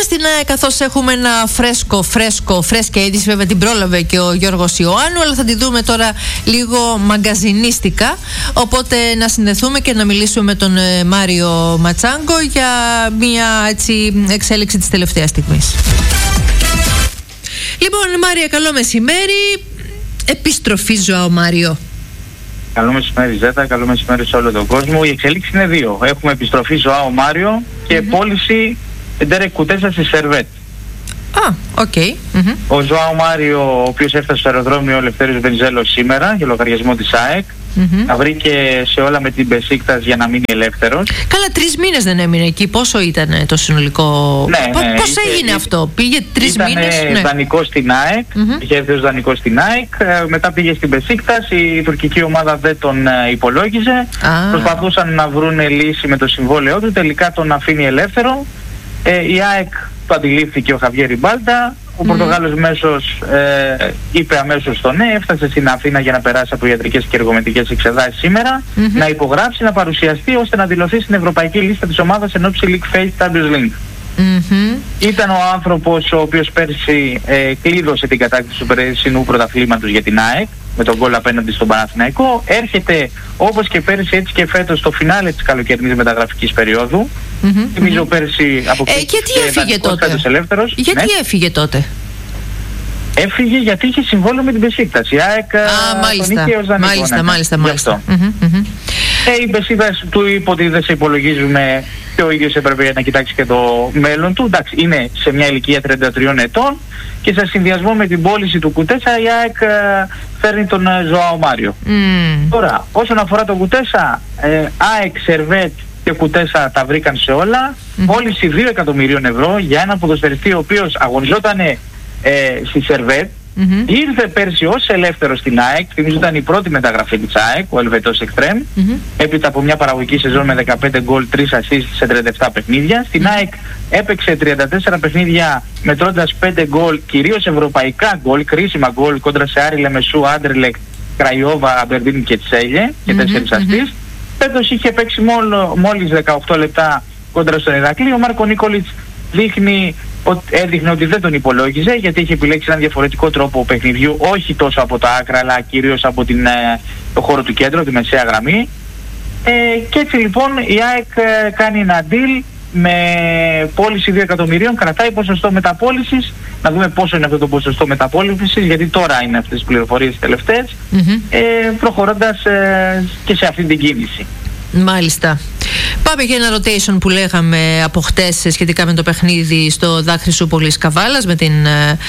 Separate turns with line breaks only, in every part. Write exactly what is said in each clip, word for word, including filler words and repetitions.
στην ΑΕΚ, καθώς έχουμε ένα φρέσκο, φρέσκο, φρέσκια είδηση. Βέβαια την πρόλαβε και ο Γιώργος Ιωάννου, αλλά θα τη δούμε τώρα λίγο μαγκαζινίστικα. Οπότε να συνδεθούμε και να μιλήσουμε με τον ε, Μάριο Ματσάγκο για μια έτσι εξέλιξη της τελευταίας στιγμής. Λοιπόν, Μάρια, καλό μεσημέρι. Επιστροφή Ζωάο Μάριο.
Καλό μεσημέρι Ζέτα, καλό μεσημέρι σε όλο τον κόσμο. Η εξέλιξη είναι δύο. Έχουμε επιστροφή Ζωάο Μάριο και mm-hmm. πώληση Ντέρεκ Κουτέσα στη Σερβέτ.
Α, οκ. Okay. Mm-hmm.
Ο Ζωάο Μάριο, ο οποίος έφτασε στο αεροδρόμιο Ελευθέριος Βενιζέλος σήμερα για λογαριασμό της ΑΕΚ, mm-hmm. τα βρήκε σε όλα με την Μπεσίκτας για να μείνει ελεύθερος.
Καλά, τρεις μήνες δεν έμεινε εκεί. Πόσο ήταν το συνολικό.
Ναι,
Πώς,
ναι,
πώς
είχε,
έγινε είχε, αυτό, πήγε τρεις μήνες.
Ήταν δανεικός στην ΑΕΚ, mm-hmm. είχε έρθει ως δανεικός στην ΑΕΚ. Μετά πήγε στην Μπεσίκτας. Η τουρκική ομάδα δεν τον υπολόγιζε. Ah. Προσπαθούσαν να βρουν λύση με το συμβόλαιό του. Τελικά τον αφήνει ελεύθερο. Ε, η ΑΕΚ το αντιλήφθηκε ο Χαβιέρ Ριμπάλτα. Ο mm. Πορτογάλος μέσος ε, είπε αμέσως το ναι, έφτασε στην Αθήνα για να περάσει από ιατρικές και εργομετικές εξετάσεις σήμερα, mm-hmm. να υπογράψει, να παρουσιαστεί ώστε να δηλωθεί στην ευρωπαϊκή λίστα της ομάδας εν ώψη League Phase Champions League. Mm-hmm. Ήταν ο άνθρωπος ο οποίος πέρσι ε, κλείδωσε την κατάκτηση του περσινού πρωταθλήματος για την ΑΕΚ με τον γκολ απέναντι στον Παναθηναϊκό. Έρχεται όπως και πέρσι έτσι και φέτος στο φινάλε της καλοκαιρινής μεταγραφικής περίοδου. Mm-hmm. Θυμίζω πέρσι αποκτήθηκε
ε, γιατί έφυγε τότε.
Ελεύθερος.
Γιατί ναι. έφυγε τότε.
Έφυγε γιατί είχε συμβόλαιο με την Μπεσίκτας. Η ΑΕΚ τον είχε ως δανεικό.
Μάλιστα, μάλιστα, μάλιστα.
Mm-hmm, mm-hmm. Ε, η Μπεσίκτας του είπε ότι δεν σε υπολογίζουμε και ο ίδιος έπρεπε να κοιτάξει και το μέλλον του. Εντάξει, είναι σε μια ηλικία τριάντα τριών ετών και σε συνδυασμό με την πώληση του Κουτέσα η ΑΕΚ ε, φέρνει τον ε, Ζωάο Μάριο. Mm. Τώρα, όσον αφορά τον Κουτέσα, ε, ΑΕΚ, Σερβέτ και Κουτέσα τα βρήκαν σε όλα. Mm-hmm. Πώληση δύο εκατομμυρίων ευρώ για έναν ποδοσφαιριστή ο οποίος αγωνιζόταν ε, στη Σερβέτ. Mm-hmm. Ήρθε πέρσι ως ελεύθερος στην ΑΕΚ. Θυμίζω ήταν η πρώτη μεταγραφή της ΑΕΚ, ο Ελβετός Εκστρέμ. Mm-hmm. Έπειτα από μια παραγωγική σεζόν με δεκαπέντε γκολ, τρία ασίστ σε τριάντα επτά παιχνίδια. Στην mm-hmm. ΑΕΚ έπαιξε τριάντα τέσσερα παιχνίδια μετρώντας πέντε γκολ, κυρίως ευρωπαϊκά γκολ, κρίσιμα γκολ κόντρα σε Άρη Λεμεσού, Άντρελεκ, Κραϊόβα, Αμπερντίν και Τσέλιε και τέσσερις ασίστ. Φέτος είχε παίξει μόλ, μόλις δεκαοκτώ λεπτά κόντρα στον Ηρακλή. Ο Μάρκο Νίκολιτς δείχνει έδειχνε ότι δεν τον υπολόγιζε γιατί είχε επιλέξει έναν διαφορετικό τρόπο παιχνιδιού, όχι τόσο από τα άκρα αλλά κυρίως από την, ε, το χώρο του κέντρου, τη μεσαία γραμμή. Ε, και έτσι λοιπόν η ΑΕΚ ε, κάνει ένα deal με πώληση δύο εκατομμυρίων, κρατάει ποσοστό μεταπώλησης. Να δούμε πόσο είναι αυτό το ποσοστό μεταπώλησης, γιατί τώρα είναι αυτές τις πληροφορίες τελευταίες, mm-hmm. ε, προχωρώντας ε, και σε αυτή την κίνηση.
Μάλιστα. Πάμε για ένα rotation που λέγαμε από χτες σχετικά με το παιχνίδι στο ΔΑΚ Χρυσούπολης Καβάλας με, την,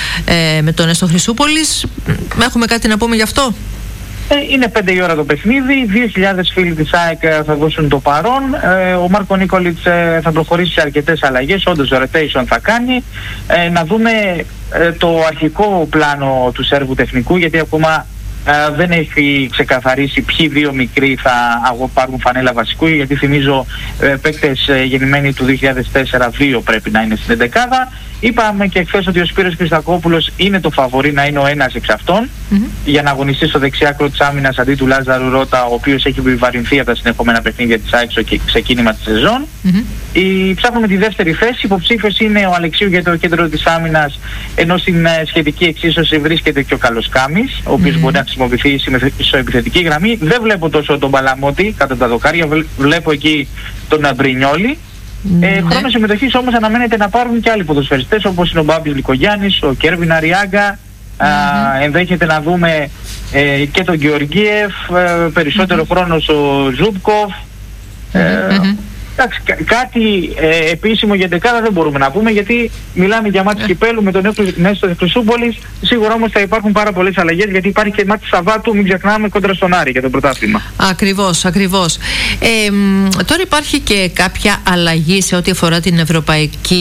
ε, με τον Έστω Χρυσούπολης. Έχουμε κάτι να πούμε γι' αυτό?
Ε, είναι πέντε η ώρα το παιχνίδι, δύο χιλιάδες φίλοι της ΑΕΚ θα δώσουν το παρόν. Ε, ο Μάρκο Νίκολιτς ε, θα προχωρήσει σε αρκετές αλλαγές, όντως rotation θα κάνει. Ε, να δούμε ε, το αρχικό πλάνο του Σέρβου τεχνικού, γιατί ακόμα Uh, δεν έχει ξεκαθαρίσει ποιοι δύο μικροί θα πάρουν φανέλα βασικού, γιατί θυμίζω uh, παίκτες uh, γεννημένοι του δύο χιλιάδες τέσσερα, δύο πρέπει να είναι στην εντεκάδα. Είπαμε και χθες ότι ο Σπύρος Χριστακόπουλος είναι το φαβορί να είναι ο ένας εξ αυτών, mm-hmm. για να αγωνιστεί στο δεξιάκρο της άμυνας αντί του Λάζαρου Ρώτα, ο οποίος έχει επιβαρυνθεί από τα συνεχόμενα παιχνίδια της ΑΕΚ στο ξεκίνημα της σεζόν. Mm-hmm. Η, ψάχνουμε τη δεύτερη θέση. Υποψήφιος είναι ο Αλεξίου για το κέντρο της άμυνας, ενώ στην uh, σχετική εξίσωση βρίσκεται και ο Καλοσκάμης, ο οποίος mm-hmm. μπορεί να χρησιμοποιηθεί σε επιθετική γραμμή. Δεν βλέπω τόσο τον Παλαμότη κατά τα δοκάρια, βλέπω εκεί τον Αμπρινιόλη. Mm-hmm. Ε, χρόνο συμμετοχής όμως αναμένεται να πάρουν και άλλοι ποδοσφαιριστές, όπως είναι ο Μπάμπης Λικογιάννης, ο Κέρβιν Αριάγκα. Mm-hmm. Α, ενδέχεται να δούμε ε, και τον Γεωργίεφ, ε, περισσότερο mm-hmm. χρόνο ο Ζούμπκοφ. Ε, mm-hmm. Εντάξει, κά- κάτι ε, επίσημο για δεκάδα δεν μπορούμε να πούμε, γιατί μιλάμε για μάτι κυπέλου με τον Έστω Χρυσούπολης. Σίγουρα όμως θα υπάρχουν πάρα πολλές αλλαγές, γιατί υπάρχει και μάτι Σαββάτου, μην ξεχνάμε, κόντρα στον Άρη για το πρωτάθλημα.
Ακριβώς, ακριβώς. Ε, τώρα υπάρχει και κάποια αλλαγή σε ό,τι αφορά την ευρωπαϊκή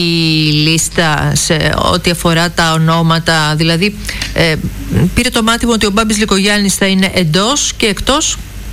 λίστα, σε ό,τι αφορά τα ονόματα. Δηλαδή, ε, πήρε το μάτι μου ότι ο Μπάμπης Λικογιάννης θα είναι εντός και εκτός.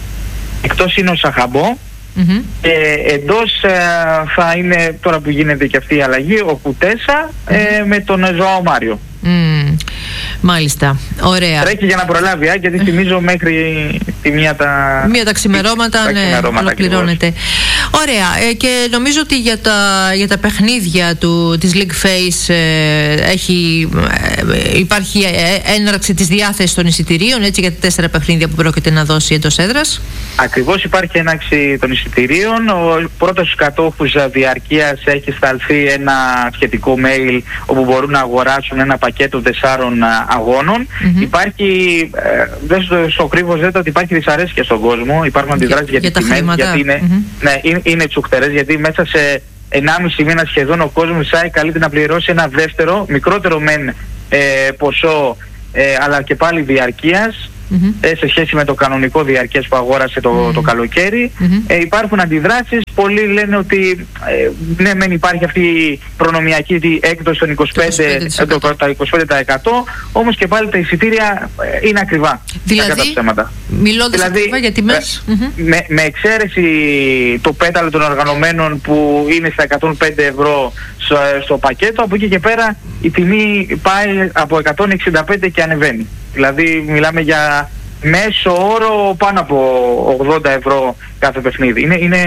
Εκτός είναι ο Σαχαμπό. Mm-hmm. Ε, εντός ε, θα είναι, τώρα που γίνεται και αυτή η αλλαγή, ο Κουτέσα mm-hmm. ε, με τον Ζωάο Μάριο.
Mm. Μάλιστα. Ωραία.
Τρέχει για να προλάβει, α, γιατί θυμίζω μέχρι τη μία τα...
Μία τα ξημερώματα, τα ναι, ξημερώματα ολοκληρώνεται. Ωραία. Ε, και νομίζω ότι για τα, για τα παιχνίδια του, της League Face ε, έχει, ε, υπάρχει ε, έναρξη της διάθεσης των εισιτηρίων, έτσι, για τα τέσσερα παιχνίδια που πρόκειται να δώσει εντός έδρας.
Ακριβώς, υπάρχει έναρξη των εισιτηρίων. Ο πρώτος στους κατόχους διαρκείας έχει σταλθεί ένα σχετικό mail όπου μπορούν να αγοράσουν ένα πακέτο τεσσάρων αγώνων. Mm-hmm. Υπάρχει, ε, δεν στο, στο κρύβος ζέτα ότι υπάρχει δυσαρέσκεια στον κόσμο. Υπάρχουν αντιδράσεις για, για τις τιμές, γιατί είναι, mm-hmm. ναι, είναι, είναι τσουχτερές, γιατί μέσα σε ενάμιση μήνα σχεδόν ο κόσμος ΣΑΕ καλείται να πληρώσει ένα δεύτερο, μικρότερο μεν ε, ποσό, ε, αλλά και πάλι διαρκείας. Mm-hmm. ε, σε σχέση με το κανονικό διαρκές που αγόρασε το, mm-hmm. το καλοκαίρι. Mm-hmm. ε, υπάρχουν αντιδράσεις. Πολλοί λένε ότι ε, ναι, μεν υπάρχει αυτή η προνομιακή έκδοση των είκοσι πέντε τοις εκατό, το, τα είκοσι πέντε τοις εκατό, όμως και πάλι τα εισιτήρια ε, είναι ακριβά.
Δηλαδή, μιλώντας δηλαδή, ακριβά για τιμές. Ε, mm-hmm. με, με εξαίρεση το πέταλο των οργανωμένων που είναι στα εκατόν πέντε ευρώ στο, στο πακέτο, από εκεί και πέρα η τιμή πάει από εκατόν εξήντα πέντε και ανεβαίνει. Δηλαδή μιλάμε για μέσο όρο πάνω από ογδόντα ευρώ κάθε παιχνίδι. Είναι, είναι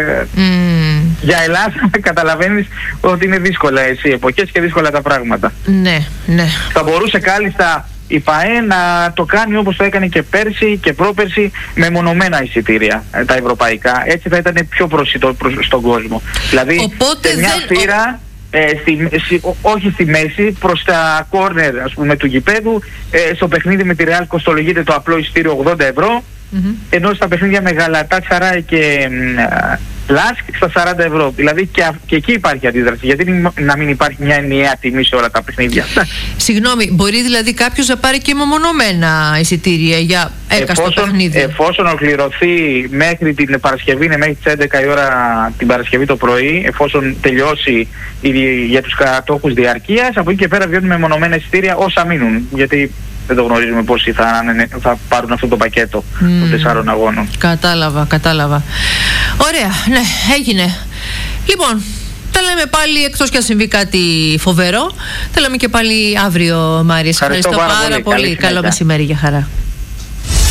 mm. για Ελλάδα καταλαβαίνεις ότι είναι δύσκολα εσύ εποχές και δύσκολα τα πράγματα. Ναι, ναι.
Θα μπορούσε κάλλιστα η ΠΑΕ να το κάνει όπως το έκανε και πέρσι και πρόπερσι, με μονομένα εισιτήρια, τα ευρωπαϊκά. Έτσι θα ήταν πιο προσιτό προς, στον κόσμο. Δηλαδή
οπότε
σε μια
δεν...
θύρα... Ε, στη, στη, όχι στη μέση, προς τα κόρνερ, ας πούμε, του γηπέδου, ε, στο παιχνίδι με τη Real κοστολογείται το απλό εισιτήριο ογδόντα ευρώ, mm-hmm. ενώ στα παιχνίδια με Γαλατάσαράι και Λάσκ στα σαράντα ευρώ. Δηλαδή και, α, και εκεί υπάρχει αντίδραση. Γιατί να μην υπάρχει μια ενιαία τιμή σε όλα τα παιχνίδια.
Συγγνώμη, μπορεί δηλαδή κάποιος να πάρει και μεμονωμένα εισιτήρια για έκαστο παιχνίδι?
Εφόσον ολοκληρωθεί μέχρι την Παρασκευή, είναι μέχρι τις έντεκα η ώρα την Παρασκευή το πρωί, εφόσον τελειώσει η, για τους κατόχους διαρκείας, από εκεί και πέρα βιώνουν μεμονωμένα εισιτήρια όσα μείνουν. Γιατί δεν το γνωρίζουμε πόσοι θα, θα πάρουν αυτό το πακέτο mm. των τεσσάρων αγώνων.
Κατάλαβα, κατάλαβα. Ωραία, ναι, έγινε. Λοιπόν, τα λέμε πάλι, εκτός και αν συμβεί κάτι φοβερό, τα λέμε και πάλι αύριο, Μάρια. Ευχαριστώ,
Ευχαριστώ πάρα,
πάρα πολύ.
πολύ.
Καλό μεσημέρι, για χαρά.